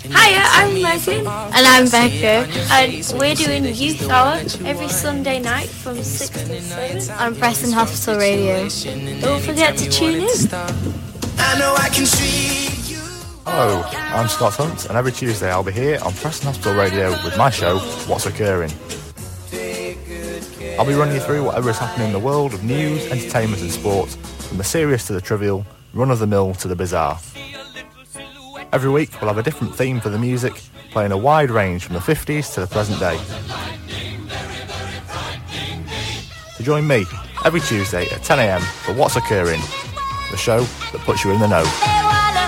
Hiya, I'm Megan. And I'm Becca. And we're doing Youth Hour every Sunday night from 6 to 7 on Preston Hospital Radio. Don't forget to tune in. Hello, I'm Scott Hunt, and every Tuesday I'll be here on Preston Hospital Radio with my show, What's Occurring. I'll be running you through whatever is happening in the world of news, entertainment and sport, from the serious to the trivial, run-of-the-mill to the bizarre. Every week we'll have a different theme for the music, playing a wide range from the 50s to the present day. So join me every Tuesday at 10 a.m. for What's Occurring, the show that puts you in the know.